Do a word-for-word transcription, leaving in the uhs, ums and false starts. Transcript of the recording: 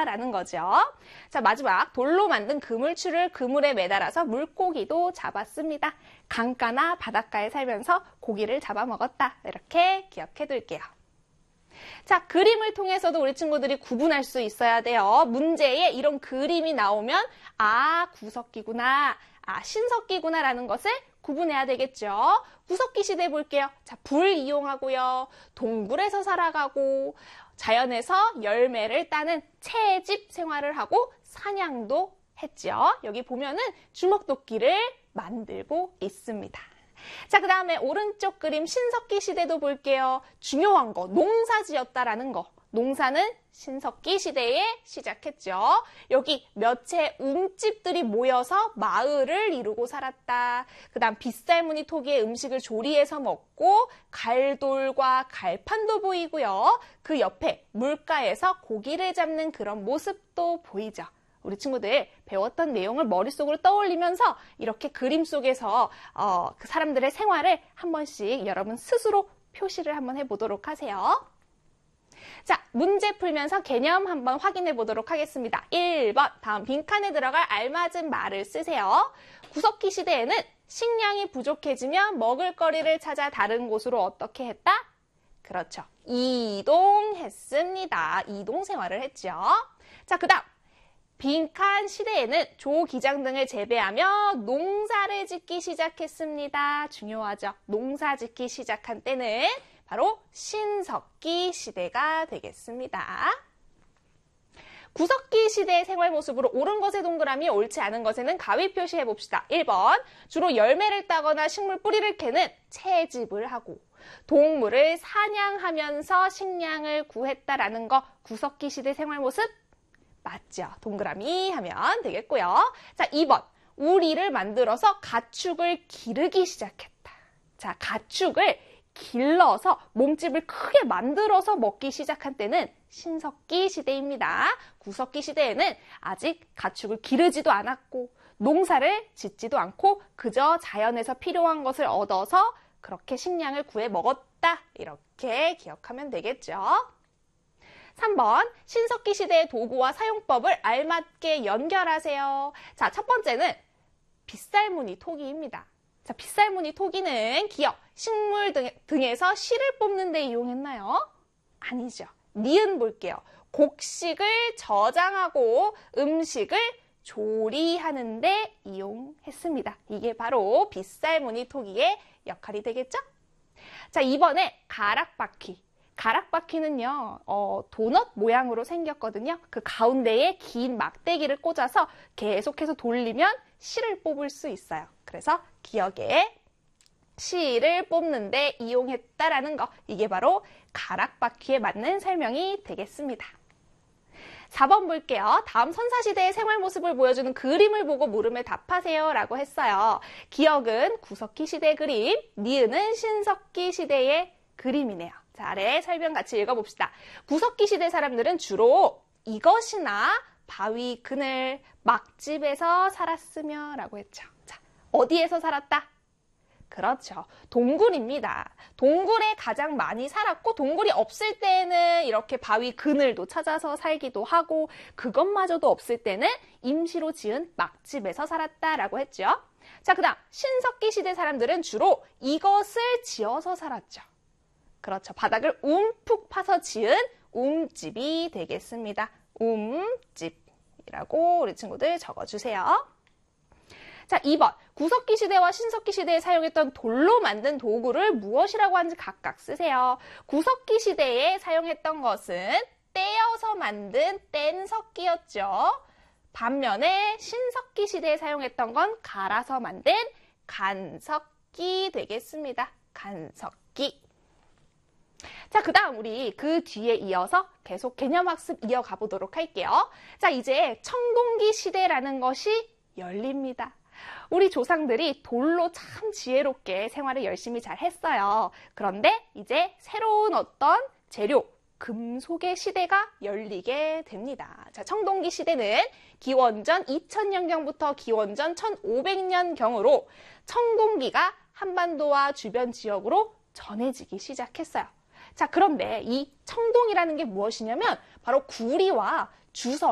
있다라는 거죠. 자, 마지막 돌로 만든 그물추를 그물에 매달아서 물고기도 잡았습니다. 강가나 바닷가에 살면서 고기를 잡아먹었다. 이렇게 기억해 둘게요. 자, 그림을 통해서도 우리 친구들이 구분할 수 있어야 돼요. 문제에 이런 그림이 나오면 아, 구석기구나, 아, 신석기구나 라는 것을 구분해야 되겠죠. 구석기 시대 볼게요. 자, 불 이용하고요. 동굴에서 살아가고 자연에서 열매를 따는 채집 생활을 하고 사냥도 했죠. 여기 보면은 주먹도끼를 만들고 있습니다. 자, 그 다음에 오른쪽 그림 신석기 시대도 볼게요. 중요한 거, 농사 지었다라는 거. 농사는 신석기 시대에 시작했죠. 여기 몇 채 웅집들이 모여서 마을을 이루고 살았다. 그 다음 빗살무늬 토기에 음식을 조리해서 먹고 갈돌과 갈판도 보이고요. 그 옆에 물가에서 고기를 잡는 그런 모습도 보이죠. 우리 친구들 배웠던 내용을 머릿속으로 떠올리면서 이렇게 그림 속에서 어, 그 사람들의 생활을 한 번씩 여러분 스스로 표시를 한번 해보도록 하세요. 자, 문제 풀면서 개념 한번 확인해 보도록 하겠습니다. 일 번, 다음 빈칸에 들어갈 알맞은 말을 쓰세요. 구석기 시대에는 식량이 부족해지면 먹을거리를 찾아 다른 곳으로 어떻게 했다? 그렇죠. 이동했습니다. 이동 생활을 했죠. 자, 그 다음 빈칸 시대에는 조, 기장 등을 재배하며 농사를 짓기 시작했습니다. 중요하죠. 농사 짓기 시작한 때는 바로 신석기 시대가 되겠습니다. 구석기 시대의 생활 모습으로 옳은 것의 동그라미, 옳지 않은 것에는 가위 표시해 봅시다. 일 번, 주로 열매를 따거나 식물 뿌리를 캐는 채집을 하고 동물을 사냥하면서 식량을 구했다라는 거 구석기 시대 생활 모습 맞죠? 동그라미 하면 되겠고요. 자, 이 번, 우리를 만들어서 가축을 기르기 시작했다. 자, 가축을 길러서 몸집을 크게 만들어서 먹기 시작한 때는 신석기 시대입니다. 구석기 시대에는 아직 가축을 기르지도 않았고 농사를 짓지도 않고 그저 자연에서 필요한 것을 얻어서 그렇게 식량을 구해 먹었다. 이렇게 기억하면 되겠죠. 삼 번, 신석기 시대의 도구와 사용법을 알맞게 연결하세요. 자, 첫 번째는 빗살무늬 토기입니다. 자, 빗살무늬 토기는 기억, 식물 등, 등에서 씨를 뽑는 데 이용했나요? 아니죠. 니은 볼게요. 곡식을 저장하고 음식을 조리하는 데 이용했습니다. 이게 바로 빗살무늬 토기의 역할이 되겠죠? 자, 이번에 가락바퀴. 가락바퀴는요, 어, 도넛 모양으로 생겼거든요. 그 가운데에 긴 막대기를 꽂아서 계속해서 돌리면 씨를 뽑을 수 있어요. 그래서 기억에 씨를 뽑는데 이용했다라는 거, 이게 바로 가락바퀴에 맞는 설명이 되겠습니다. 사 번 볼게요. 다음 선사시대의 생활 모습을 보여주는 그림을 보고 물음에 답하세요 라고 했어요. 기억은 구석기 시대 그림, 니은은 신석기 시대의 그림이네요. 자, 아래 설명 같이 읽어봅시다. 구석기 시대 사람들은 주로 이것이나 바위 그늘, 막집에서 살았으며 라고 했죠. 자, 어디에서 살았다? 그렇죠. 동굴입니다. 동굴에 가장 많이 살았고 동굴이 없을 때는 이렇게 바위 그늘도 찾아서 살기도 하고 그것마저도 없을 때는 임시로 지은 막집에서 살았다라고 했죠. 자, 그 다음 신석기 시대 사람들은 주로 이것을 지어서 살았죠. 그렇죠. 바닥을 움푹 파서 지은 움집이 되겠습니다. 움집이라고 우리 친구들 적어주세요. 자, 이 번. 구석기 시대와 신석기 시대에 사용했던 돌로 만든 도구를 무엇이라고 하는지 각각 쓰세요. 구석기 시대에 사용했던 것은 떼어서 만든 뗀석기였죠. 반면에 신석기 시대에 사용했던 건 갈아서 만든 간석기 되겠습니다. 간석기. 자, 그 다음 우리 그 뒤에 이어서 계속 개념학습 이어가 보도록 할게요. 자, 이제 청동기 시대라는 것이 열립니다. 우리 조상들이 돌로 참 지혜롭게 생활을 열심히 잘 했어요. 그런데 이제 새로운 어떤 재료, 금속의 시대가 열리게 됩니다. 자, 청동기 시대는 기원전 이천 년경부터 기원전 천오백 년경으로 청동기가 한반도와 주변 지역으로 전해지기 시작했어요. 자, 그런데 이 청동이라는 게 무엇이냐면 바로 구리와 주석,